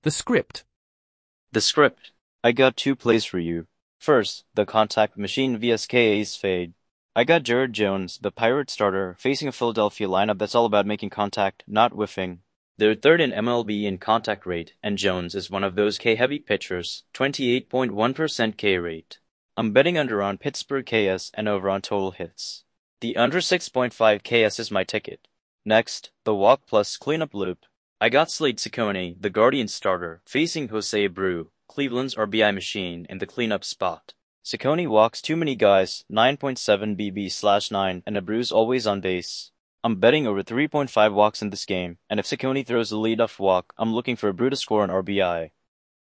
The script. The script. I got two plays for you. First, the contact machine vs Ace Fade. I got Jared Jones, the Pirate starter, facing a Philadelphia lineup that's all about making contact, not whiffing. They're third in MLB in contact rate, and Jones is one of those K-heavy pitchers, 28.1% K rate. I'm betting under on Pittsburgh KS and over on total hits. The under 6.5 KS is my ticket. Next, the walk plus cleanup loop. I got Slade Cecconi, the Guardian starter, facing Jose Abreu, Cleveland's RBI machine, in the cleanup spot. Cecconi walks too many guys, 9.7 BB/9, and Abreu's always on base. I'm betting over 3.5 walks in this game, and if Cecconi throws a leadoff walk, I'm looking for Abreu to score an RBI.